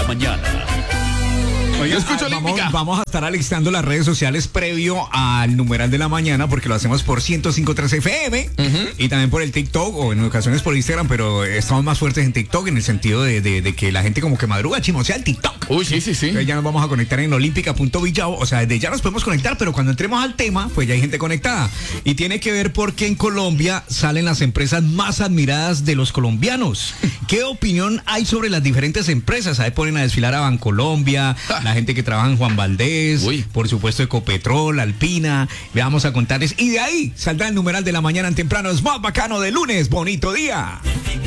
mañana. Oye, Yo escucho Olímpica. Vamos a estar alistando las redes sociales previo al numeral de la mañana porque lo hacemos por 105.3 FM y también por el TikTok o en ocasiones por Instagram, pero estamos más fuertes en TikTok en el sentido de que la gente como que madruga, chismosea el TikTok. Uy, sí. Entonces ya nos vamos a conectar en olímpica.villao, o sea, desde ya nos podemos conectar, pero cuando entremos al tema, pues ya hay gente conectada. Y tiene que ver porque en Colombia salen las empresas más admiradas de los colombianos. ¿Qué opinión hay sobre las diferentes empresas? Ahí ponen a desfilar a Bancolombia, la gente que trabaja en Juan Valdés, por supuesto Ecopetrol, Alpina, le vamos a contarles. Y de ahí saldrá el numeral de la mañana en temprano, es más bacano de lunes, bonito día.